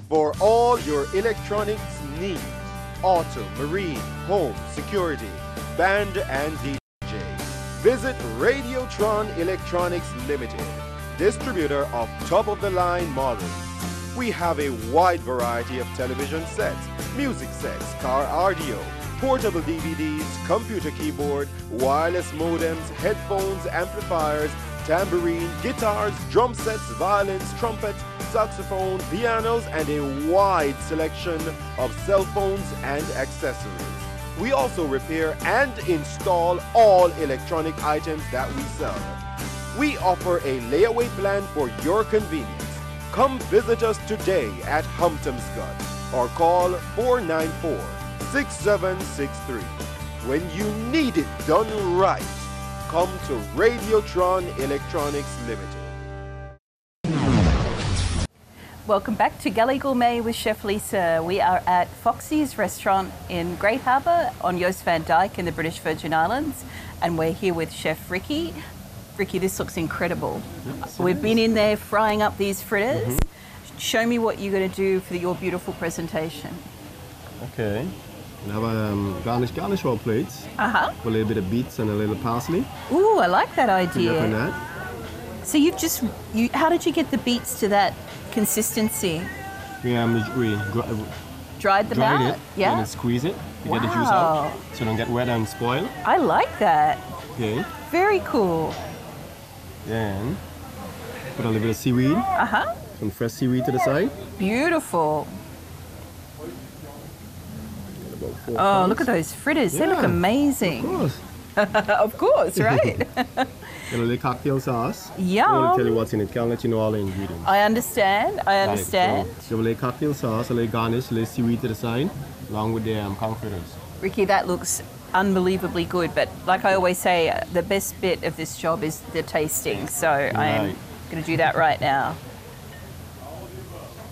for all your electronics needs. Auto, marine, home, security, band and DJ. Visit Radiotron Electronics Limited, distributor of top-of-the-line models. We have a wide variety of television sets, music sets, car audio, portable DVDs, computer keyboard, wireless modems, headphones, amplifiers, tambourine, guitars, drum sets, violins, trumpets, saxophone, pianos, and a wide selection of cell phones and accessories. We also repair and install all electronic items that we sell. We offer a layaway plan for your convenience. Come visit us today at Humptomscott or call 494-6763. When you need it done right, come to Radiotron Electronics Limited. Welcome back to Galley Gourmet with Chef Lisa. We are at Foxy's restaurant in Great Harbour on Joost van Dyke in the British Virgin Islands, and we're here with Chef Ricky. Ricky, this looks incredible. Yes, we've been in there frying up these fritters. Show me what you're going to do for your beautiful presentation. Okay. We have garnish our plates. With a little bit of beets and a little parsley. Ooh, I like that Put idea. that. So how did you get the beets to that consistency? We dried them out? it, Yeah. and then squeeze it to get the juice out, so it don't get wet and spoil. I like that. Okay. Very cool. Then put a little bit of seaweed. Some fresh seaweed to the side. Beautiful. About 4 Oh, pounds. look at those fritters. They look Yeah, amazing. Of course. Of course, right? Get a little cocktail sauce. Yum. I want to tell you what's in it. Can't let you know all the ingredients. I understand. Right, so give a little cocktail sauce, a little garnish, a little seaweed to the side, along with the conch fritters. Ricky, that looks unbelievably good. But like I always say, the best bit of this job is the tasting. So I am going to do that right now.